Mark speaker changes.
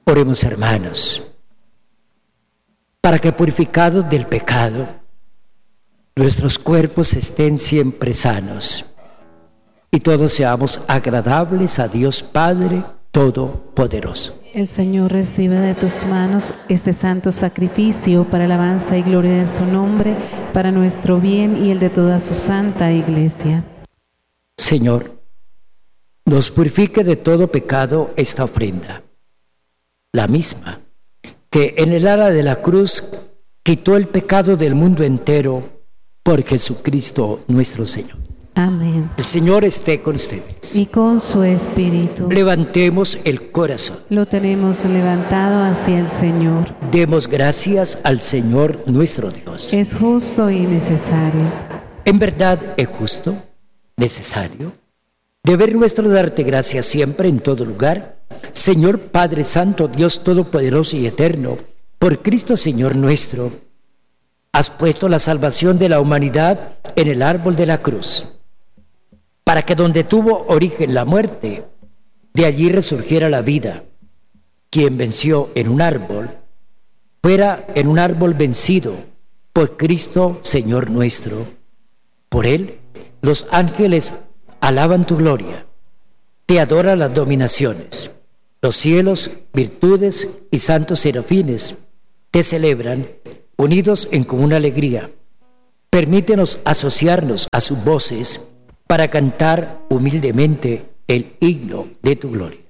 Speaker 1: Oremos, hermanos, para que purificados del pecado, nuestros cuerpos estén siempre sanos y todos seamos agradables a Dios Padre Todopoderoso.
Speaker 2: El Señor reciba de tus manos este santo sacrificio para alabanza y gloria de su nombre, para nuestro bien y el de toda su santa Iglesia.
Speaker 1: Señor, nos purifique de todo pecado esta ofrenda, la misma que en el ara de la cruz quitó el pecado del mundo entero por Jesucristo nuestro Señor.
Speaker 2: Amén.
Speaker 1: El Señor esté con ustedes.
Speaker 2: Y con su espíritu.
Speaker 1: Levantemos el corazón.
Speaker 2: Lo tenemos levantado hacia el Señor.
Speaker 1: Demos gracias al Señor nuestro Dios.
Speaker 2: Es justo y necesario.
Speaker 1: En verdad es justo, necesario, deber nuestro darte gracias siempre en todo lugar, Señor Padre Santo, Dios Todopoderoso y Eterno, por Cristo Señor nuestro. Has puesto la salvación de la humanidad en el árbol de la cruz, para que donde tuvo origen la muerte, de allí resurgiera la vida. Quien venció en un árbol, fuera en un árbol vencido por Cristo Señor nuestro. Por él, los ángeles alaban tu gloria, te adoran las dominaciones, los cielos, virtudes y santos serafines te celebran, unidos en común alegría. Permítenos asociarnos a sus voces para cantar humildemente el himno de tu gloria.